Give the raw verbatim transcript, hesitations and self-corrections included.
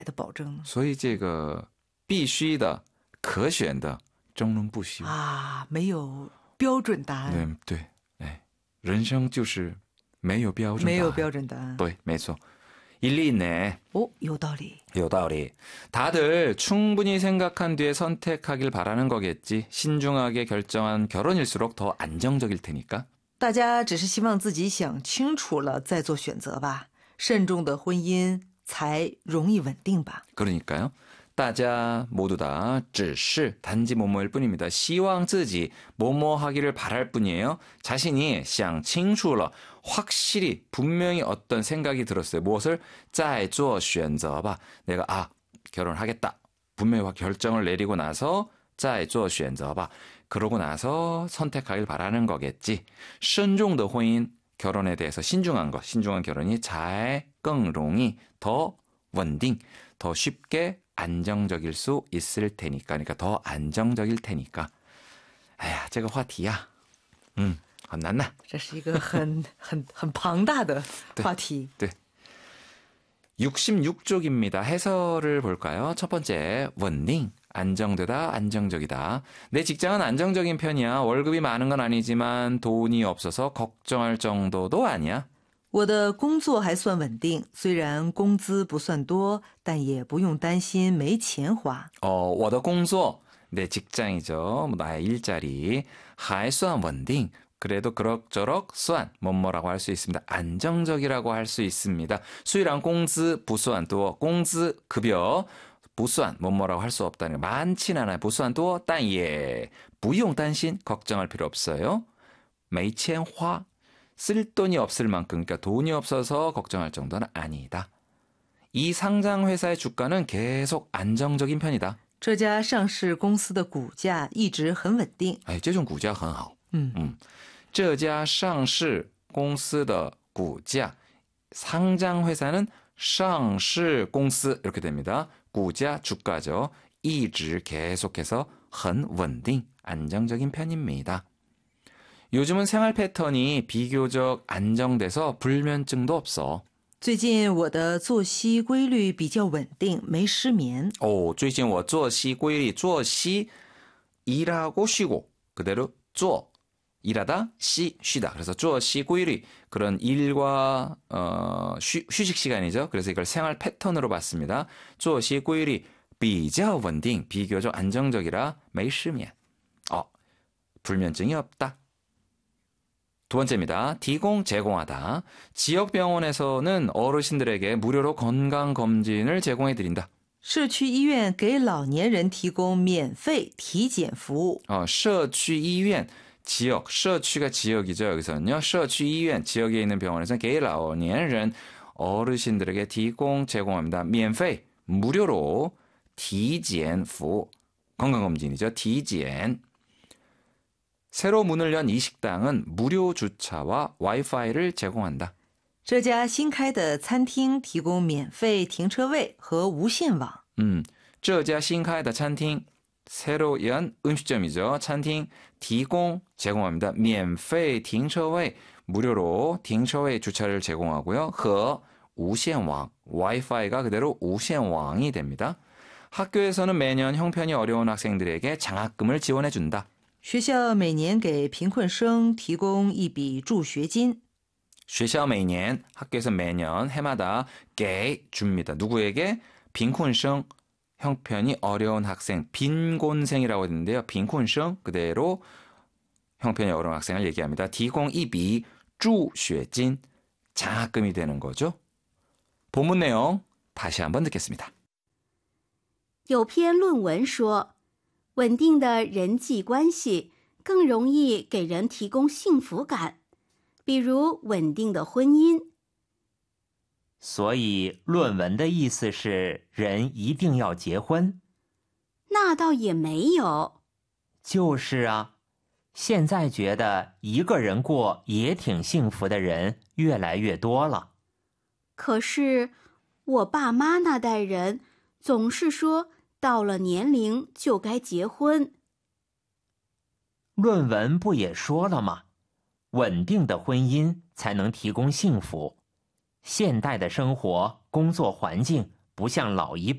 的保证呢？ 所以这个必须的、可选的争论不休啊，没有标准答案。 对对，哎，人生就是没有标准答案。 没有标准答案。 对，没错。일리 있네. 오,有道理. 요道理. 다들 충분히 생각한 뒤에 선택하길 바라는 거겠지. 신중하게 결정한 결혼일수록 더 안정적일 테니까. 大家只是希望自己想清楚了再做选择吧。慎重的婚姻才容易稳定吧。 그러니까요. 大家 모두 다 只是 단지 뭐뭐일 뿐입니다. 希望自己 뭐뭐 하기를 바랄 뿐이에요. 자신이 想清楚了 확실히 분명히 어떤 생각이 들었어요. 무엇을 再做选择吧. 내가 아 결혼하겠다. 분명히 결정을 내리고 나서 再做选择吧. 그러고 나서 선택하길 바라는 거겠지. 慎重的婚姻 결혼에 대해서 신중한 것, 신중한 결혼이 잘, 更容易, 더 稳定, 더 쉽게 안정적일 수 있을 테니까. 그러니까 더 안정적일 테니까. 아야, 这个话题呀, 음, 很难呐. 这是一个很很很庞大的话题. 네. 네. 육십육 쪽입니다. 해설을 볼까요? 첫 번째, 稳定. 안정되다, 안정적이다. 내 직장은 안정적인 편이야. 월급이 많은 건 아니지만 돈이 없어서 걱정할 정도도 아니야. 我的工作还算稳定，虽然工资不算多，但也不用担心没钱花。 어, 我的工作, 내 직장이죠. 나의 일자리. 还算稳定. 그래도 그럭저럭 算, 뭐뭐라고 할 수 있습니다. 안정적이라고 할 수 있습니다. 虽然工资不算多, 工资 급여, 不算, 뭐뭐라고 할 수 없다는 거. 많진 않아요. 不算多, 但也不用担心, 걱정할 필요 없어요. 没钱花. 쓸 돈이 없을 만큼, 그러니까 돈이 없어서 걱정할 정도는 아니다. 이 상장 회사의 주가는 계속 안정적인 편이다. 这家上市公司的股价一直很稳定。 哎，这种股价很好。 嗯 음. 这家上市公司的股价, 상장 회사는 上市公司 이렇게 됩니다.股价 주가죠. 一直 계속해서 很稳定, 안정적인 편입니다. 요즘은 생활 패턴이 비교적 안정돼서 불면증도 없어. 最近我的作息规律比较稳定，没失眠。 오, 最近我作息规律, 作息 일하고 쉬고 그대로 做 일하다, 쉬, 쉬다. 그래서 作息规律 그런 일과 어, 휴, 휴식 시간이죠. 그래서 이걸 생활 패턴으로 봤습니다. 作息规律比较稳定, 비교적 안정적이라 没失眠. 어, 불면증이 없다. 두 번째입니다.提供 제공하다. 지역 병원에서는 어르신들에게 무료로 건강검진을 제공해드린다. 社区医院给老年人提供免费体检服务。 어, 社区医院 지역, 社区가 지역이죠. 여기서는요. 社区医院 지역에 있는 병원에서는 给老年人 어르신들에게 提供 제공합니다. 免费 무료로 体检服务 건강검진이죠. 体检 새로 문을 연 이 식당은 무료 주차와 와이파이를 제공한다. 这家新开的餐厅提供免费停车位和无线网。 음, 这家新开的餐厅 새로 연 음식점이죠.餐厅 提供 제공합니다. 免费停车位 무료로 停车位 주차를 제공하고요. 和无线网 와이파이가 그대로 无线网이 됩니다. 학교에서는 매년 형편이 어려운 학생들에게 장학금을 지원해 준다. 学校每年给贫困生提供一笔助学金。 学校每年 학교에서 매년 해마다 给 줍니다. 누구에게? 빈곤생, 형편이 어려운 학생, 빈곤생이라고 했는데요. 빈곤생 그대로 형편이 어려운 학생을 얘기합니다. 提供一笔助学金 장학금이 되는 거죠. 본문 내용 다시 한번 듣겠습니다. 有篇论文说，稳定的人际关系更容易给人提供幸福感，比如稳定的婚姻。 所以论文的意思是人一定要结婚？ 那倒也没有。 就是啊，现在觉得一个人过也挺幸福的人越来越多了。 可是我爸妈那代人总是说到了年龄就该结婚。 论文不也说了吗？稳定的婚姻才能提供幸福。现代的生活、工作环境不像老一辈